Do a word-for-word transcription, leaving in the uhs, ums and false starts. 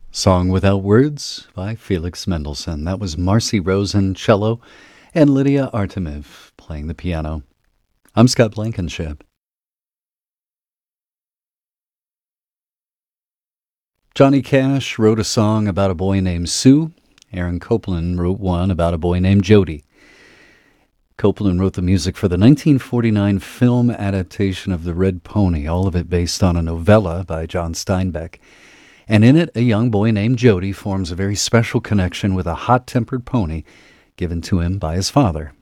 Song Without Words by Felix Mendelssohn. That was Marcy Rosen, cello, and Lydia Artemiv playing the piano. I'm Scott Blankenship. Johnny Cash wrote a song about a boy named Sue. Aaron Copland wrote one about a boy named Jody. Copland wrote the music for the nineteen forty-nine film adaptation of The Red Pony, all of it based on a novella by John Steinbeck. And in it, a young boy named Jody forms a very special connection with a hot-tempered pony given to him by his father.